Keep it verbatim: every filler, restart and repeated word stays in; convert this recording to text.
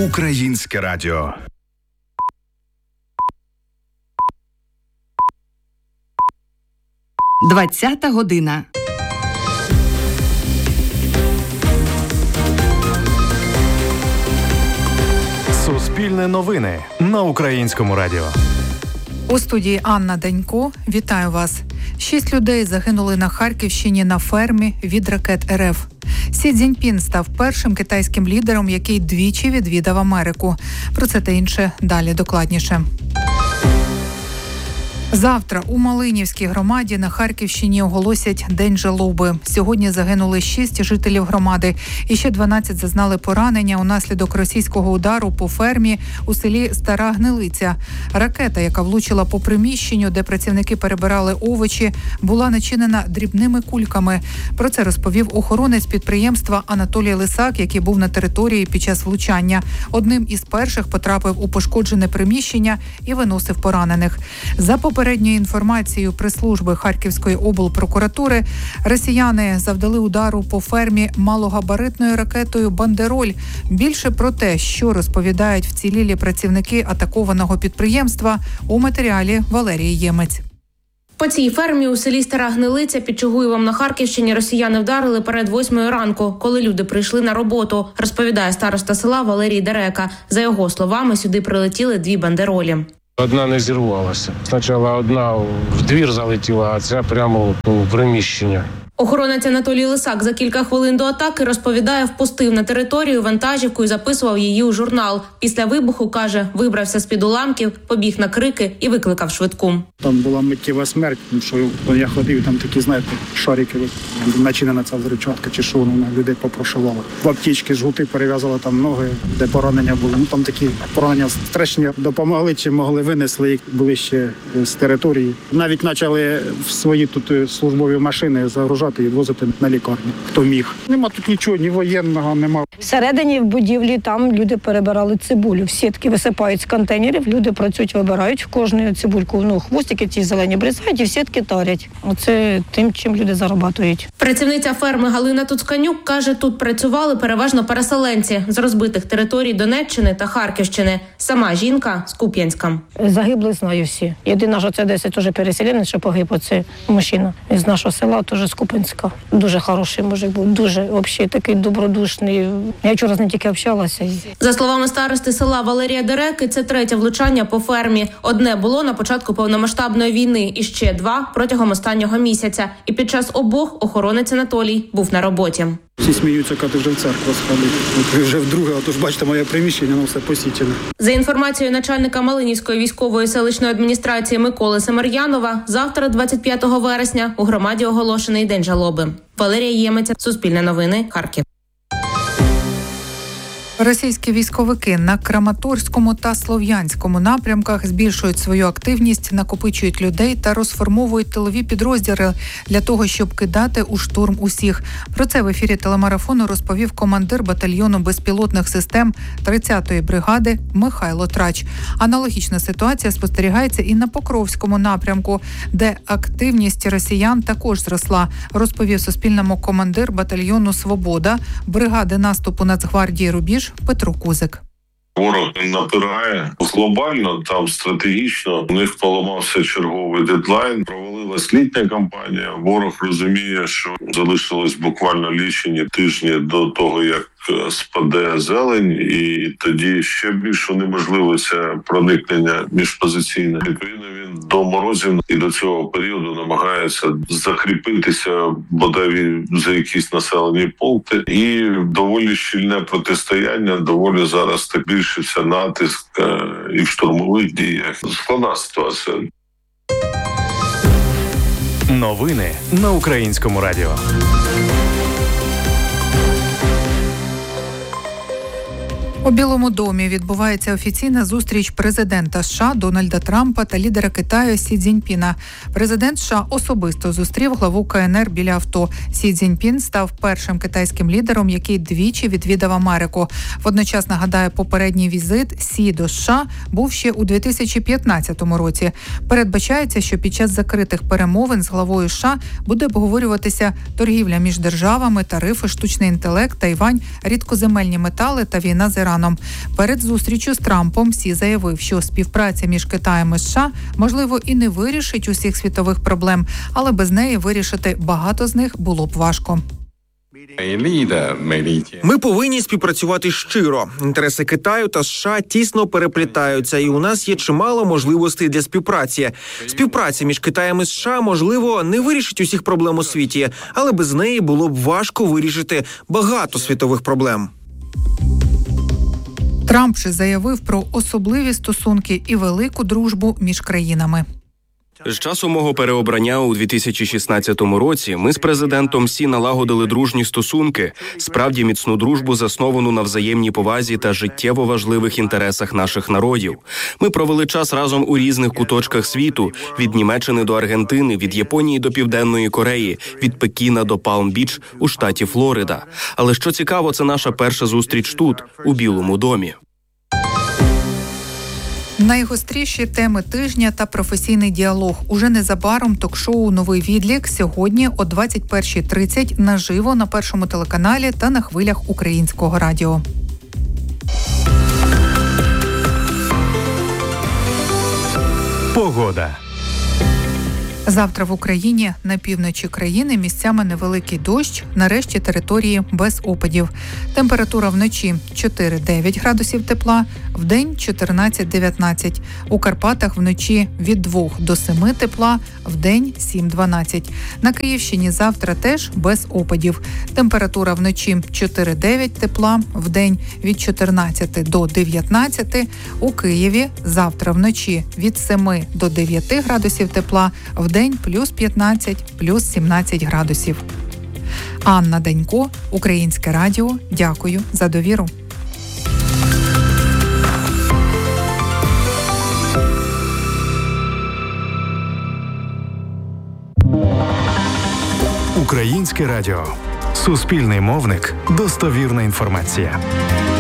Українське радіо. Двадцята година. Суспільне новини на Українському радіо. У студії Анна Данько. Вітаю вас. Шість людей загинули на Харківщині на фермі від ракет РФ. Сі Цзіньпін став першим китайським лідером, який двічі відвідав Америку. Про це та інше далі докладніше. Завтра у Малинівській громаді на Харківщині оголосять День жалоби. Сьогодні загинули шість жителів громади. І ще дванадцять зазнали поранення унаслідок російського удару по фермі у селі Стара Гнилиця. Ракета, яка влучила по приміщенню, де працівники перебирали овочі, була начинена дрібними кульками. Про це розповів охоронець підприємства Анатолій Лисак, який був на території під час влучання. Одним із перших потрапив у пошкоджене приміщення і виносив поранених. За попередньою інформацією прес-служби Харківської облпрокуратури, росіяни завдали удару по фермі малогабаритною ракетою «Бандероль». Більше про те, що розповідають вцілілі працівники атакованого підприємства, у матеріалі Валерії Ємець. По цій фермі у селі Стара Гнилиця під Чугуєвом на Харківщині росіяни вдарили перед восьмою ранку, коли люди прийшли на роботу, розповідає староста села Валерій Дерека. За його словами, сюди прилетіли дві бандеролі. Одна не зірвалася. Спочатку одна в двір залетіла, а ця прямо у приміщення. Охоронець Анатолій Лисак за кілька хвилин до атаки, розповідає, впустив на територію вантажівку і записував її у журнал. Після вибуху, каже, вибрався з-під уламків, побіг на крики і викликав швидку. Там була миттєва смерть, тому що я ходив, там такі, знаєте, шарики, начинена ця взривчатка, чи що, вона людей попрошувала. В аптечці жгути перев'язали там ноги, де поранення були. Ну там такі поранення страшні. Допомогли, чи могли, винесли їх ближче з території. Навіть почали в свої тут службові машини загружати і відвозити на лікарню, хто міг. Нема тут нічого, ні воєнного, нема. Всередині в будівлі там люди перебирали цибулю. В сітки висипають з контейнерів, люди працюють, вибирають в кожну цибульку, ну, хвостики ці зелені бризають і в сітки тарять. Оце тим, чим люди заробляють. Працівниця ферми Галина Туцканюк каже, тут працювали переважно переселенці з розбитих територій Донеччини та Харківщини. Сама жінка з Куп'янська. Загибли, знаю всі. Єдина, що це десять теж переселенець, що погиб, оце мужчина з нашого села, теж з Куп'янська. Дуже хороший мужик був, дуже взагалі такий добродушний. Я вчора з ним тільки общалася. За словами старости села Валерія Дереки, це третє влучання по фермі. Одне було на початку повномасштабної війни і ще два протягом останнього місяця. І під час обох охоронець Анатолій був на роботі. Всі сміються, коли ти вже в церкву сходив. Ви вже вдруге, а то ж бачите, моє приміщення, воно все посічене. За інформацією начальника Малинівської військової селищної адміністрації Миколи Семер'янова, завтра, двадцять п'ятого вересня, у громаді оголошений День жалоби. Валерія Ємець, Суспільне новини, Харків. Російські військовики на Краматорському та Слов'янському напрямках збільшують свою активність, накопичують людей та розформовують тилові підрозділи для того, щоб кидати у штурм усіх. Про це в ефірі телемарафону розповів командир батальйону безпілотних систем тридцятої бригади Михайло Трач. Аналогічна ситуація спостерігається і на Покровському напрямку, де активність росіян також зросла, розповів Суспільному командир батальйону «Свобода» бригади наступу Нацгвардії «Рубіж» Петро Кузик. Ворог напирає глобально, там стратегічно. У них поламався черговий дедлайн. Провалилась літня кампанія. Ворог розуміє, що залишилось буквально лічені тижні до того, як спаде зелень, і тоді ще більш унеможливиться проникнення міжпозиційне. Відповідно, він до морозів і до цього періоду намагається закріпитися бодай за якісь населені пункти. І доволі щільне протистояння, доволі зараз так збільшився натиск і в штурмових діях. Складна ситуація. Новини на Українському радіо. У Білому домі відбувається офіційна зустріч президента США Дональда Трампа та лідера Китаю Сі Цзіньпіна. Президент США особисто зустрів главу Ка Ен Ер біля авто. Сі Цзіньпін став першим китайським лідером, який двічі відвідав Америку. Водночас, нагадаю, попередній візит Сі до США був ще у дві тисячі п'ятнадцятому році. Передбачається, що під час закритих перемовин з главою США буде обговорюватися торгівля між державами, тарифи, штучний інтелект, Тайвань, рідкоземельні метали та війна з Іраном. Іраном. Перед зустрічю з Трампом Сі заявив, що співпраця між Китаєм і США, можливо, і не вирішить усіх світових проблем, але без неї вирішити багато з них було б важко. Ми повинні співпрацювати щиро. Інтереси Китаю та США тісно переплітаються, і у нас є чимало можливостей для співпраці. Співпраця між Китаєм і США, можливо, не вирішить усіх проблем у світі, але без неї було б важко вирішити багато світових проблем. Трамп же заявив про особливі стосунки і велику дружбу між країнами. З часу мого переобрання у дві тисячі шістнадцятому році ми з президентом Сі налагодили дружні стосунки, справді міцну дружбу, засновану на взаємній повазі та життєво важливих інтересах наших народів. Ми провели час разом у різних куточках світу, від Німеччини до Аргентини, від Японії до Південної Кореї, від Пекіна до Палм-Біч у штаті Флорида. Але що цікаво, це наша перша зустріч тут, у Білому домі. Найгостріші теми тижня та професійний діалог. Уже незабаром ток-шоу «Новий відлік» сьогодні о двадцять перша тридцять наживо на Першому телеканалі та на хвилях Українського радіо. Погода. Завтра в Україні на півночі країни місцями невеликий дощ, нарешті території без опадів. Температура вночі чотири-дев'ять градусів тепла, вдень чотирнадцять-дев'ятнадцять. У Карпатах вночі від двох до семи тепла, вдень сім-дванадцять. На Київщині завтра теж без опадів. Температура вночі чотири-дев'ять тепла, вдень від чотирнадцяти до дев'ятнадцяти. У Києві завтра вночі від семи до дев'яти градусів тепла, вдень День плюс п'ятнадцять, плюс сімнадцять градусів. Анна Данько, Українське радіо. Дякую за довіру. Українське радіо. Суспільний мовник. Достовірна інформація.